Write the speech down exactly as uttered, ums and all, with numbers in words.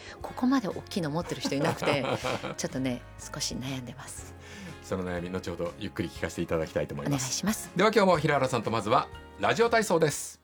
ここまで大きいの持ってる人いなくてちょっとね少し悩んでます。 その悩み後ほどゆっくり聞かせていただきたいと思います。 お願いします。 では今日も平原さんとまずはラジオ体操です。